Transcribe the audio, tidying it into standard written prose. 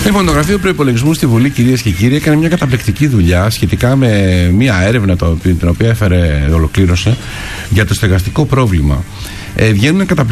Λοιπόν, το Γραφείο Προϋπολογισμού στη Βουλή, κυρίες και κύριοι, έκανε μια καταπληκτική δουλειά σχετικά με μια έρευνα την οποία ολοκλήρωσε για το στεγαστικό πρόβλημα. Βγαίνουν